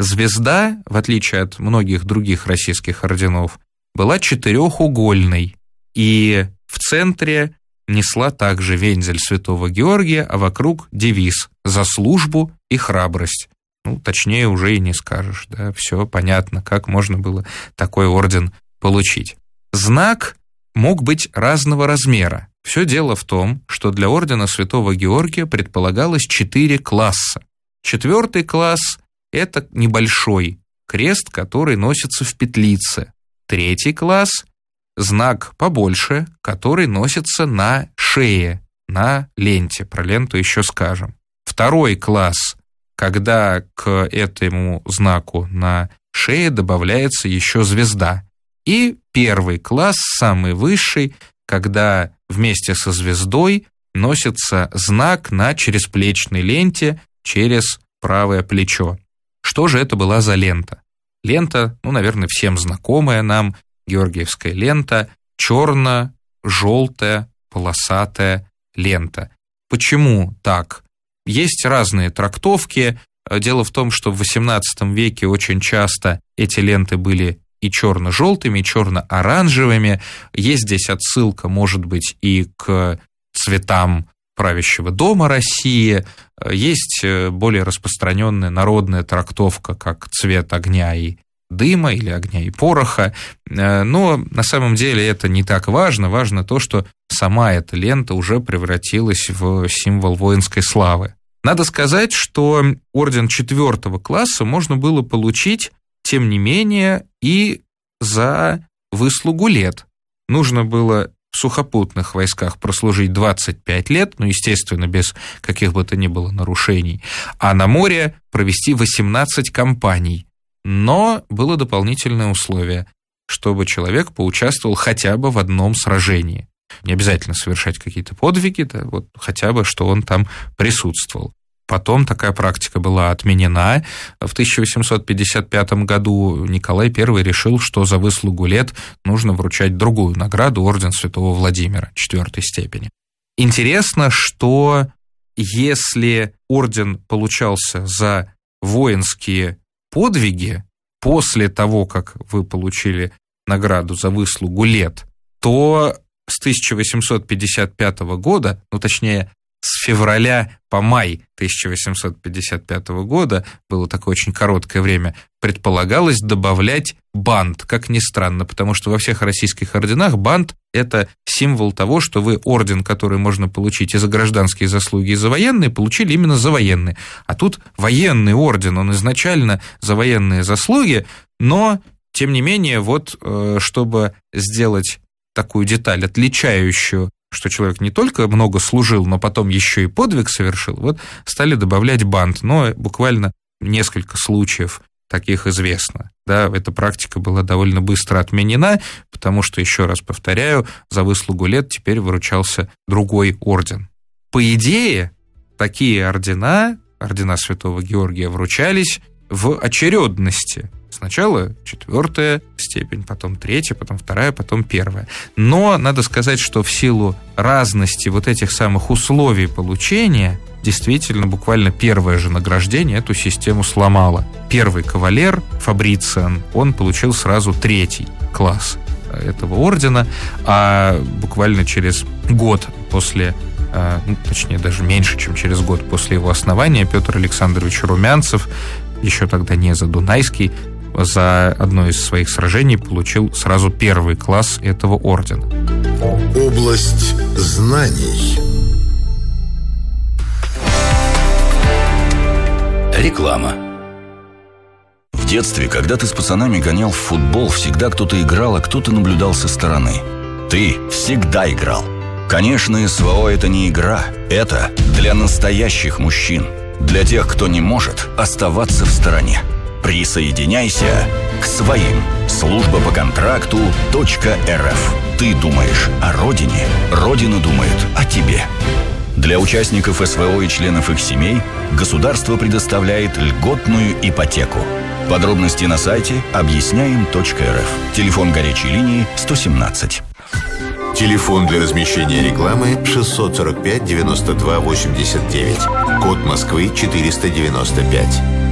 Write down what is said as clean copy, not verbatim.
звезда, в отличие от многих других российских орденов, была четырехугольной, и в центре несла также вензель Святого Георгия, а вокруг девиз «За службу и храбрость». Точнее уже и не скажешь, да, все понятно, как можно было такой орден получить. Знак мог быть разного размера. Все дело в том, что для ордена Святого Георгия предполагалось 4 класса. 4-й класс – это небольшой крест, который носится в петлице. 3-й класс – знак побольше, который носится на шее, на ленте. Про ленту еще скажем. 2-й класс – когда к этому знаку на шее добавляется еще звезда. И 1-й класс, самый высший, когда вместе со звездой носится знак на чересплечной ленте через правое плечо. Что же это была за лента? Лента, наверное, всем знакомая нам, георгиевская лента, черно-желтая полосатая лента. Почему так? Есть разные трактовки. Дело в том, что в XVIII веке очень часто эти ленты были и черно-желтыми, и черно-оранжевыми. Есть здесь отсылка, может быть, и к цветам правящего дома России. Есть более распространенная народная трактовка, как цвет огня и дыма или огня и пороха. Но на самом деле это не так важно. Важно то, что сама эта лента уже превратилась в символ воинской славы. Надо сказать, что орден 4-го класса можно было получить, тем не менее, и за выслугу лет. Нужно было в сухопутных войсках прослужить 25 лет, естественно, без каких бы то ни было нарушений, а на море провести 18 кампаний. Но было дополнительное условие, чтобы человек поучаствовал хотя бы в одном сражении. Не обязательно совершать какие-то подвиги, да, хотя бы, что он там присутствовал. Потом такая практика была отменена. В 1855 году Николай I решил, что за выслугу лет нужно вручать другую награду, орден Святого Владимира 4-й степени. Интересно, что если орден получался за воинские подвиги после того, как вы получили награду за выслугу лет, то с 1855 года, точнее, с февраля по май 1855 года, было такое очень короткое время, предполагалось добавлять бант, как ни странно, потому что во всех российских орденах бант – это символ того, что вы орден, который можно получить и за гражданские заслуги, и за военные, получили именно за военные. А тут военный орден, он изначально за военные заслуги, но, тем не менее, чтобы сделать такую деталь, отличающую, что человек не только много служил, но потом еще и подвиг совершил, стали добавлять бант. Но буквально несколько случаев таких известно. Да, эта практика была довольно быстро отменена, потому что, еще раз повторяю, за выслугу лет теперь вручался другой орден. По идее, такие ордена Святого Георгия, вручались в очередности. Сначала 4-я степень, потом 3-я, потом 2-я, потом 1-я. Но надо сказать, что в силу разности этих самых условий получения, действительно, буквально первое же награждение эту систему сломало. Первый кавалер, Фабрициан, он получил сразу 3-й класс этого ордена, а буквально через год после, точнее, даже меньше, чем через год после его основания, Петр Александрович Румянцев, еще тогда не Задунайский, за одно из своих сражений получил сразу 1-й класс этого ордена. Область знаний. Реклама. В детстве, когда ты с пацанами гонял в футбол, всегда кто-то играл, а кто-то наблюдал со стороны. Ты всегда играл. Конечно, СВО – это не игра. Это для настоящих мужчин. Для тех, кто не может оставаться в стороне. Присоединяйся к своим. Служба по контракту .рф. Ты думаешь о родине, родина думает о тебе. Для участников СВО и членов их семей государство предоставляет льготную ипотеку. Подробности на сайте объясняем.рф. Телефон горячей линии 117. Телефон для размещения рекламы 645 92 89. Код Москвы 495.